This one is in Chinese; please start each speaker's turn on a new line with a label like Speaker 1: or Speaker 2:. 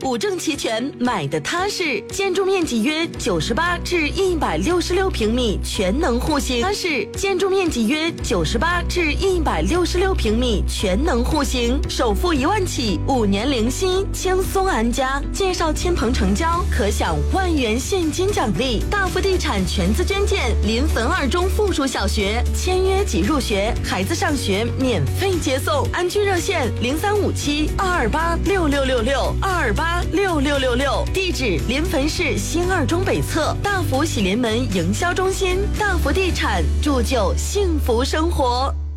Speaker 1: 五证齐全，买的踏实。建筑面积约98至166平米，全能户型。踏实，建筑面积约98至166平米，全能户型。首付1万起，5年零息，轻松安家。介绍亲朋成交，可享万元现金奖励。大福地产全资捐建，临汾二中附属小学，签约即入学，孩子上学免费接送。安居热线0357-228-6666，228-6666。地址：临汾市新二中北侧大福喜临门营销中心。大福地产，铸就幸福生活。